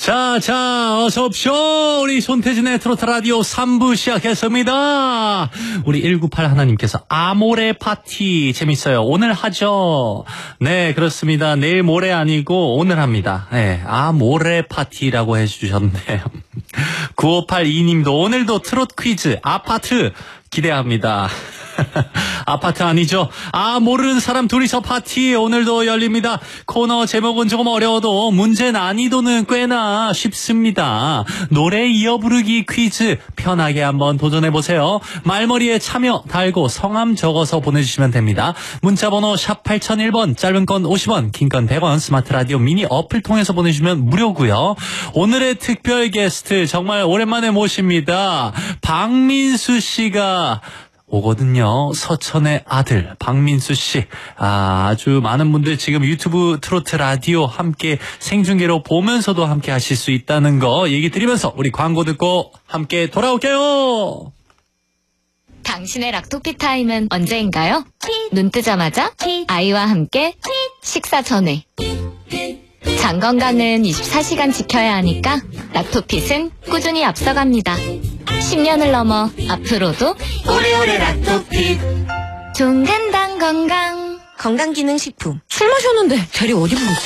자, 어서옵쇼. 우리 손태진의 트로트 라디오 3부 시작했습니다. 우리 198 하나님께서 아모레 파티 재밌어요. 오늘 하죠. 네, 그렇습니다. 내일 모레 아니고 오늘 합니다. 네, 아모레 파티라고 해주셨네요. 9582님도 오늘도 트로트 퀴즈 아파트 기대합니다. 아파트 아니죠? 모르는 사람 둘이서 파티 오늘도 열립니다. 코너 제목은 조금 어려워도 문제 난이도는 꽤나 쉽습니다. 노래 이어 부르기 퀴즈 편하게 한번 도전해보세요. 말머리에 참여 달고 성함 적어서 보내주시면 됩니다. 문자번호 샵 8001번, 짧은 건 50원, 긴 건 100원, 스마트 라디오 미니 어플 통해서 보내주시면 무료고요. 오늘의 특별 게스트 정말 오랜만에 모십니다. 박민수 씨가 오거든요. 서천의 아들 박민수 씨. 아주 많은 분들 지금 유튜브 트로트 라디오 함께 생중계로 보면서도 함께 하실 수 있다는 거 얘기 드리면서 우리 광고 듣고 함께 돌아올게요. 당신의 락토피 타임은 언제인가요? 눈 뜨자마자 아이와 함께 식사 전에. 장 건강은 24시간 지켜야 하니까 락토핏은 꾸준히 앞서갑니다. 10년을 넘어 앞으로도 오래오래 락토핏. 좋은 건강 건강기능식품. 술 마셨는데 대리 어디 보지?